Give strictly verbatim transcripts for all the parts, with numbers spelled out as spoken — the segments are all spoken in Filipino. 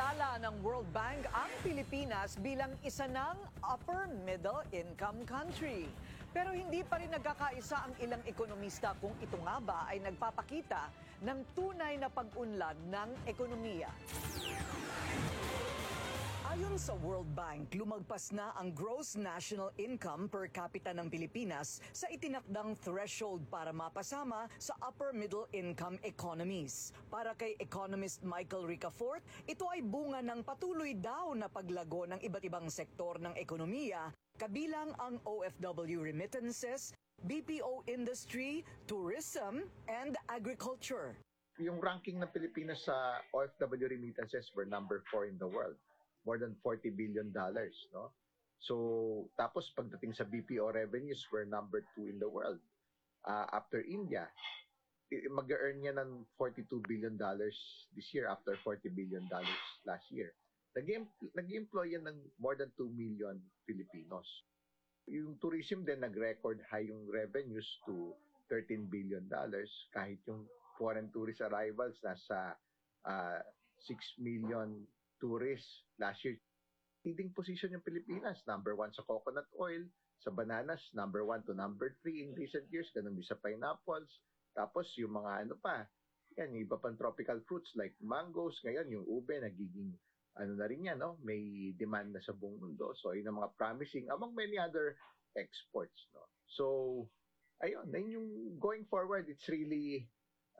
Inilala ng World Bank ang Pilipinas bilang isa ng upper middle income country. Pero hindi pa rin nagkakaisa ang ilang ekonomista kung ito nga ba ay nagpapakita ng tunay na pag-unlad ng ekonomiya. Ayon sa World Bank, lumagpas na ang gross national income per capita ng Pilipinas sa itinakdang threshold para mapasama sa upper middle income economies. Para kay economist Michael Ricafort, ito ay bunga ng patuloy daw na paglago ng iba't ibang sektor ng ekonomiya, kabilang ang O F W remittances, B P O industry, tourism, and agriculture. Yung ranking ng Pilipinas sa O F W remittances, we're number four in the world. More than forty billion dollars, no? So, tapos pagdating sa B P O revenues, we're number two in the world. Uh, after India, mag-earn niya ng forty-two billion dollars this year after forty billion dollars last year. Nag-employ yan ng more than two million Filipinos. Yung tourism din, nag-record high yung revenues to thirteen billion dollars kahit yung foreign tourist arrivals nasa uh, six million tourists last year. Leading position yung Pilipinas, number one sa coconut oil, sa bananas, number one to number three in recent years, ganun din sa pineapples. Tapos yung mga ano pa, yan, yung iba pang tropical fruits like mangoes, ngayon yung ube nagiging ano na rin yan, no? May demand na sa buong mundo. So yun ang mga promising among many other exports, no? So ayun, then yung going forward, it's really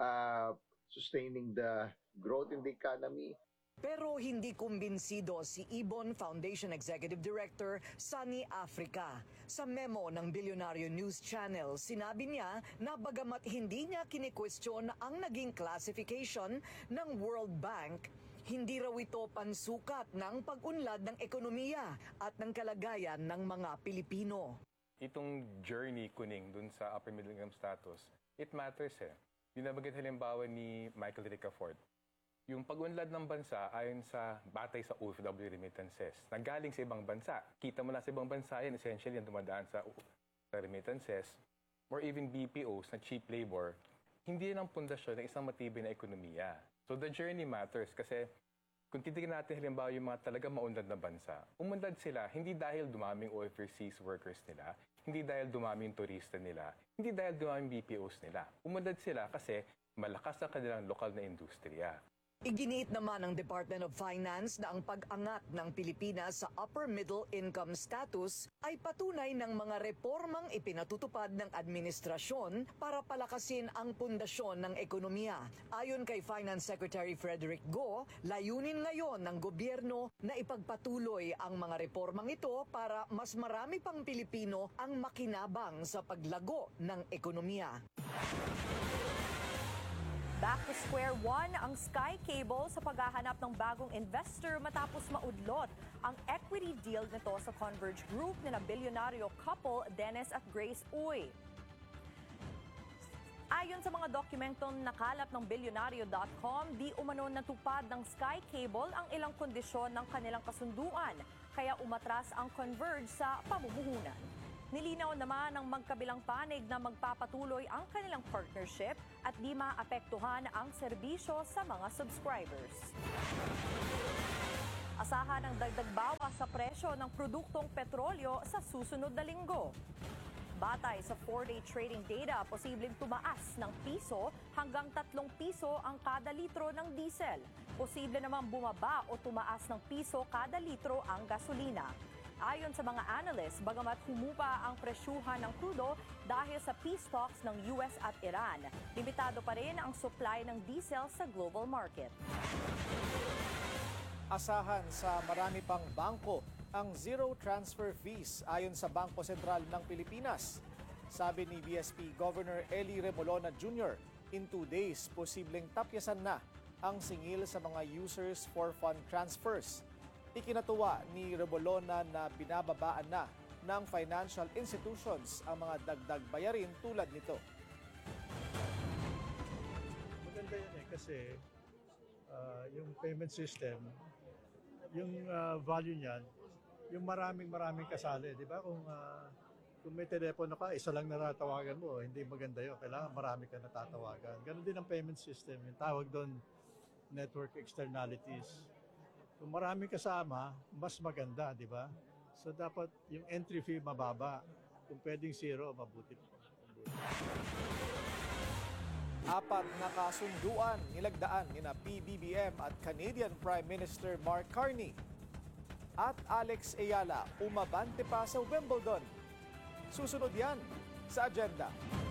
uh, sustaining the growth in the economy. Pero hindi kumbinsido si Ibon Foundation Executive Director Sunny Africa. Sa memo ng Bilyonaryo News Channel, sinabi niya na bagamat hindi niya kinikwestiyon ang naging classification ng World Bank, hindi raw ito pansukat ng pag-unlad ng ekonomiya at ng kalagayan ng mga Pilipino. Itong journey kuning dun sa upper middle income status, it matters eh. Yung nabanggit halimbawa ni Michael Ricafort, yung pag-unlad ng bansa ayon sa batay sa O F W remittances, nanggaling sa ibang bansa. Kita mo na sa ibang bansa yan, essentially yan dumadaan sa remittances or even B P Os na cheap labor, hindi yan ang pundasyon ng isang matibay na ekonomiya. So the journey matters kasi kung titignan natin halimbawa yung mga talaga maunlad na bansa, umunlad sila hindi dahil dumaming overseas workers nila, hindi dahil dumaming turista nila, hindi dahil dumaming B P Os nila. Umunlad sila kasi malakas ang kanilang lokal na industriya. Iginiit naman ng Department of Finance na ang pag-angat ng Pilipinas sa upper middle income status ay patunay ng mga reformang ipinatutupad ng administrasyon para palakasin ang pundasyon ng ekonomiya. Ayon kay Finance Secretary Frederick Go, layunin ngayon ng gobyerno na ipagpatuloy ang mga reformang ito para mas marami pang Pilipino ang makinabang sa paglago ng ekonomiya. Back to square one ang Sky Cable sa paghahanap ng bagong investor matapos maudlot ang equity deal nito sa Converge Group ni na bilyonaryo couple Dennis at Grace Uy. Ayon sa mga dokumentong nakalap ng bilyonaryo dot com, di umano natupad ng Sky Cable ang ilang kondisyon ng kanilang kasunduan, kaya umatras ang Converge sa pamumuhunan. Nilinaw naman ng magkabilang panig na magpapatuloy ang kanilang partnership at di maapektuhan ang serbisyo sa mga subscribers. Asahan ang dagdag bawas sa presyo ng produktong petrolyo sa susunod na linggo. Batay sa four-day trading data, posibleng tumaas ng piso hanggang tatlong piso ang kada litro ng diesel. Posible naman bumaba o tumaas ng piso kada litro ang gasolina. Ayon sa mga analysts, bagamat humupa ang presyuhan ng krudo dahil sa peace talks ng U S at Iran, limitado pa rin ang supply ng diesel sa global market. Asahan sa marami pang bangko ang zero transfer fees ayon sa Bangko Sentral ng Pilipinas. Sabi ni B S P Governor Eli Remolona Junior, in two days, posibleng tapyasan na ang singil sa mga users for fund transfers. Ikinatuwa ni Remolona na binababaan na ng financial institutions ang mga dagdag bayarin tulad nito. Maganda yan eh kasi uh, yung payment system, yung uh, value niyan, yung maraming maraming kasali, di ba? Kung, uh, kung may telepono ka, isa lang natatawagan mo, hindi maganda yun. Kailangan marami ka natatawagan. Ganon din ang payment system. Yung tawag doon, network externalities. Kung maraming kasama, mas maganda, di ba? So dapat yung entry fee mababa. Kung pwedeng zero, mabuti. Apat na kasunduan nilagdaan ni na P B B M at Canadian Prime Minister Mark Carney. At Alex Ayala umabante pa sa Wimbledon. Susunod yan sa agenda.